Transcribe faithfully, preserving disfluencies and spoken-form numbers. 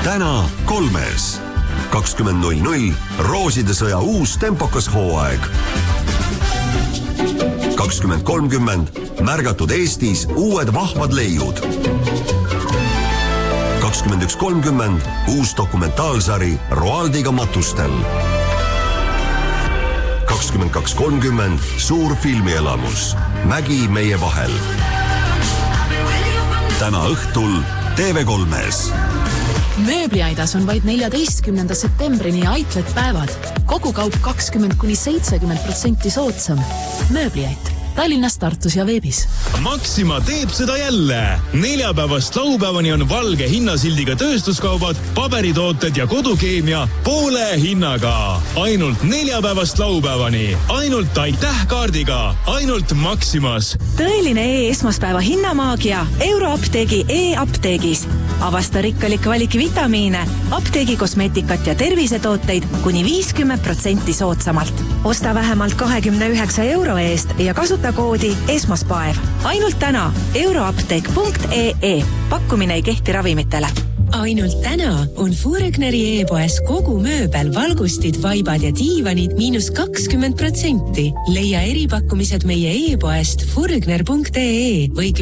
täna kolmes. kakskümmend null null Rooside sõja uus tempokas hooaeg. kakskümmend kolmkümmend märgatud Eestis uued vahvad leiud. kakskümmend üks kolmkümmend uus dokumentaalsari Roaldiga matustel. kakskümmend kaks kolmkümmend suur filmielamus Mägi meie vahel. täna õhtul T V kolmes. Mööbliaidas on vaid neljateistkümnenda septembrini Outlet päevad. Kogu kaup kakskümmend kuni seitsekümmend protsenti soodsam. Mööbliait. Tallinnas, Tartus ja veebis. Maxima teeb seda jälle. Neljapäevast laupäevani on valge hinnasildiga tööstuskaubad, paberitooted ja kodukeemia poole hinnaga. Ainult neljapäevast laupäevani. Ainult aitäh kaardiga. Ainult Maximas. Tõeline e-esmaspäeva hinnamaagia Euroapteegi e-apteegis. Avasta rikkalik valik vitamiine, apteegi kosmeetikat ja tervisetooteid kuni viiskümmend protsenti soodsamalt. Osta vähemalt kahekümne üheksa euro eest ja kasuta koodi esmaspäev. Ainult täna euroapteek punkt ee. Pakkumine ei kehti ravimitele. Ainult täna on Furgneri e-poes kogu mööbel, valgustid, vaibad ja diivanid miinus kakskümmend protsenti. Leia eripakkumised meie e-poest furgner punkt ee või